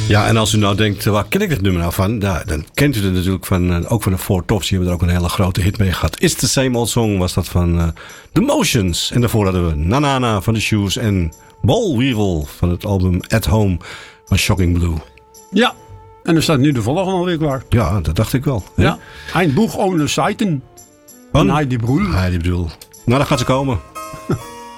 Ja, en als u nou denkt, waar ken ik dit nummer nou van? Ja, dan kent u het natuurlijk van, ook van de Four Tops. Die hebben er ook een hele grote hit mee gehad. It's the Same Old Song was dat van The Motions. En daarvoor hadden we Nanana van The Shoes en Boll Weevil van het album At Home van Shocking Blue. Ja, en er staat nu de volgende alweer klaar. Ja, dat dacht ik wel. Hè? Ja, ein Buch ohne Seiten van Heidi Brühl. Heidi Brühl. Nou, dan gaat ze komen.